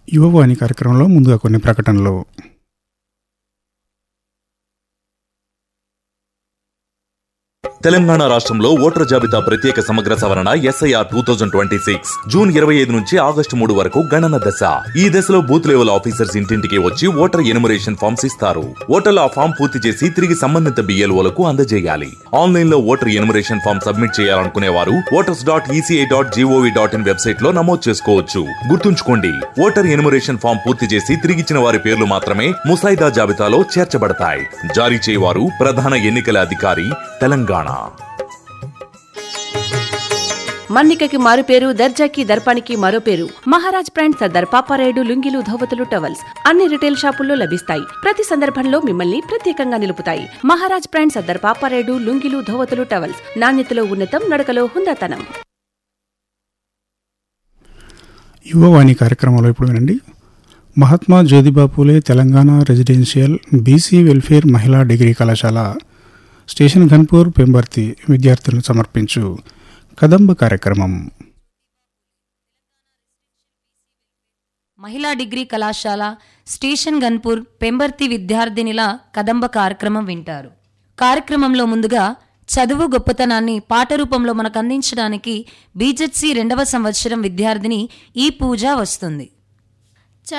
యువవాణి కార్యక్రమంలో ముందుగా కొన్ని ప్రకటనలు. తెలంగాణ రాష్ట్రంలో ఓటర్ జాబితా ప్రత్యేక సమగ్ర సవరణ SIR 2026 జూన్ 25 నుంచి ఆగస్టు 3 వరకు గణన దశ. ఈ దశలో బూత్ లెవెల్ ఆఫీసర్స్ ఇంటింటికి వచ్చి ఓటర్ ఎన్యుమరేషన్ ఫామ్స్ ఇస్తారు. ఓటర్లు ఆ ఫామ్ పూర్తి చేసి తిరిగి సంబంధిత BLOలకు అందజేయాలి. ఆన్లైన్ లో ఓటర్ ఎన్యుమరేషన్ ఫామ్ సబ్మిట్ చేయాలనుకునే వారు voters.eci.gov.in వెబ్సైట్ లో నమోదు చేసుకోవచ్చు. గుర్తుంచుకోండి, ఓటర్ ఎన్యుమరేషన్ ఫామ్ పూర్తి చేసి తిరిగిచ్చిన వారి పేర్లు మాత్రమే ముసాయిదా జాబితాలో చేర్చబడతాయి. జారీ చేయవారు ప్రధాన ఎన్నికల అధికారి, తెలంగాణ. మన్నికకి మారు పేరు, దర్జాకి దర్పానికి మరో పేరు. మహారాజ్ బ్రాండ్ సర్దార్ పాపారాయుడు లుంగీలు, ధోవతులు, టవల్స్ అన్ని రిటైల్ షాపుల్లో లభిస్తాయి. ప్రతి సందర్భంలో మిమ్మల్ని ప్రత్యేకంగా నిలుపుతాయి. మహారాజ్ బ్రాండ్ సర్దార్ పాపారాయుడు లుంగీలు, ధోవతులు, టవల్స్ నాణ్యతలో ఉన్నతం, నడకలో హుందాతనం. యువవాణి కార్యక్రమంలో ఇప్పుడు వినండి. Mahatma Jyotiba Phule Telangana residential BC welfare మహిళా డిగ్రీ కళాశాల స్టేషన్ ఘన్పూర్ పెంబర్తి విద్యార్థులను సమర్పించు కదంబ కార్యక్రమం. మహిళా డిగ్రీ కళాశాల స్టేషన్ గన్పూర్ పెంబర్తి విద్యార్థినిల కదంబ కార్యక్రమం వింటారు. కార్యక్రమంలో ముందుగా చదువు గొప్పతనాన్ని పాట రూపంలో మనకు అందించడానికి BJC 2వ సంవత్సరం విద్యార్థిని ఈ పూజ వస్తుంది.